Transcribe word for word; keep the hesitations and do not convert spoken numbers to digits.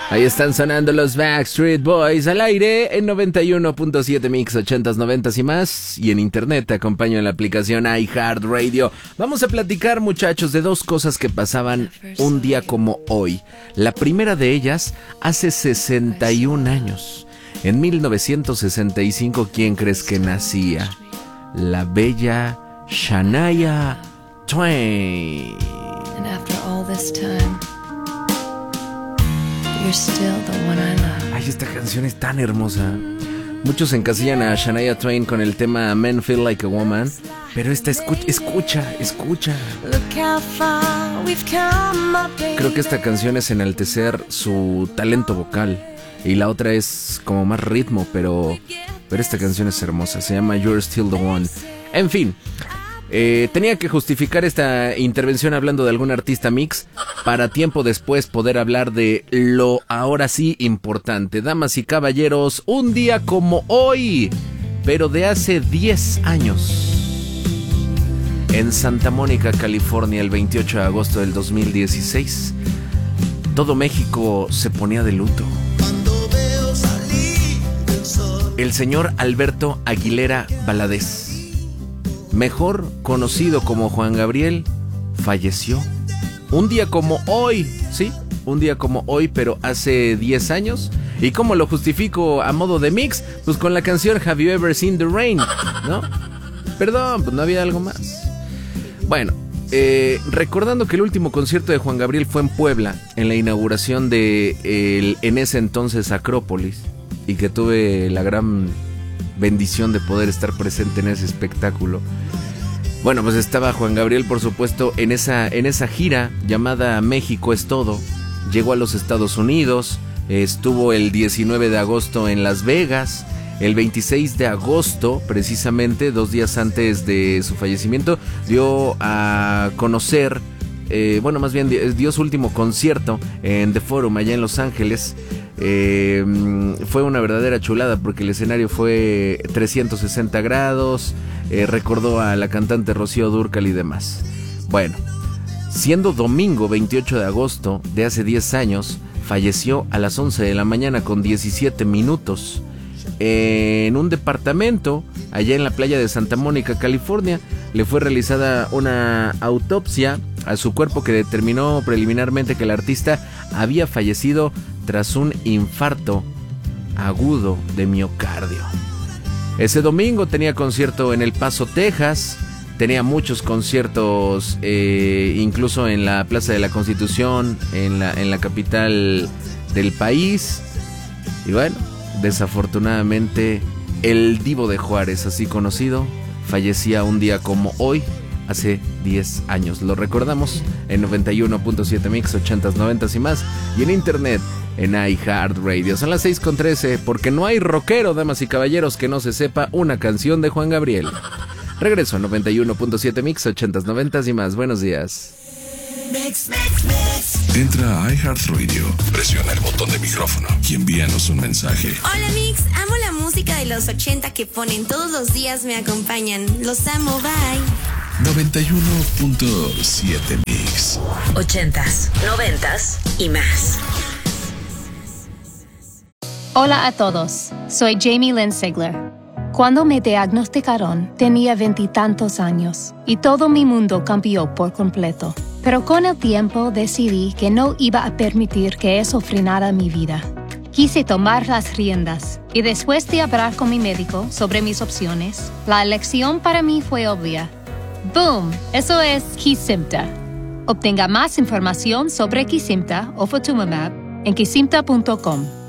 Ahí están sonando los Backstreet Boys al aire en noventa y uno punto siete Mix, ochentas, noventas y más. Y en internet te acompaño en la aplicación iHeartRadio. Vamos a platicar, muchachos, de dos cosas que pasaban un día como hoy. La primera de ellas hace sesenta y un años. En mil novecientos sesenta y cinco, ¿quién crees que nacía? La bella Shania Twain. And after all this time, you're still the one I love. Ay, esta canción es tan hermosa. Muchos encasillan a Shania Twain con el tema Men Feel Like a Woman, pero esta escucha, escucha, escucha. Creo que esta canción es enaltecer su talento vocal y la otra es como más ritmo, pero, pero esta canción es hermosa. Se llama You're Still the One. En fin. Eh, tenía que justificar esta intervención hablando de algún artista mix para tiempo después poder hablar de lo ahora sí importante. Damas y caballeros, un día como hoy, pero de hace diez años. En Santa Mónica, California, el veintiocho de agosto del dos mil dieciséis, todo México se ponía de luto. El señor Alberto Aguilera Valadez, mejor conocido como Juan Gabriel, falleció. Un día como hoy, sí, un día como hoy, pero hace diez años. ¿Y cómo lo justifico a modo de mix? Pues con la canción Have You Ever Seen the Rain, ¿no? Perdón, pues no había algo más. Bueno, eh, recordando que el último concierto de Juan Gabriel fue en Puebla, en la inauguración de el, en ese entonces Acrópolis, y que tuve la gran bendición de poder estar presente en ese espectáculo. Bueno, pues estaba Juan Gabriel, por supuesto, en esa, en esa gira llamada México es Todo. Llegó a los Estados Unidos, estuvo el diecinueve de agosto en Las Vegas. El veintiséis de agosto, precisamente, dos días antes de su fallecimiento, dio a conocer, eh, bueno, más bien dio su último concierto en The Forum, allá en Los Ángeles. Eh, fue una verdadera chulada porque el escenario fue trescientos sesenta grados, eh, recordó a la cantante Rocío Dúrcal y demás. Bueno, siendo domingo veintiocho de agosto de hace diez años, falleció a las once de la mañana con diecisiete minutos en un departamento allá en la playa de Santa Mónica, California. Le fue realizada una autopsia a su cuerpo que determinó preliminarmente que el artista había fallecido tras un infarto agudo de miocardio. Ese domingo tenía concierto en El Paso, Texas. Tenía muchos conciertos, eh, incluso en la Plaza de la Constitución, en la, en la capital del país. Y bueno, desafortunadamente, el Divo de Juárez, así conocido, fallecía un día como hoy, hace diez años. Lo recordamos en noventa y uno punto siete Mix, ochentas, noventas y más, y en internet en iHeartRadio. Son las seis con trece, porque no hay rockero, damas y caballeros, que no se sepa una canción de Juan Gabriel. Regreso a noventa y uno punto siete Mix, ochentas, noventas y más. Buenos días. Mix, mix, mix. Entra a iHeartRadio, presiona el botón de micrófono y envíanos un mensaje. Hola Mix, amo la música de los ochenta que ponen todos los días, me acompañan. Los amo, bye. noventa y uno punto siete Mix. Ochentas, noventas y más. Hola a todos, soy Jamie Lynn Sigler. Cuando me diagnosticaron, tenía veintitantos años y todo mi mundo cambió por completo. Pero con el tiempo decidí que no iba a permitir que eso frenara mi vida. Quise tomar las riendas y después de hablar con mi médico sobre mis opciones, la elección para mí fue obvia. ¡Boom! Eso es Kesimpta. Obtenga más información sobre Kesimpta o Ofatumumab en kesimpta punto com.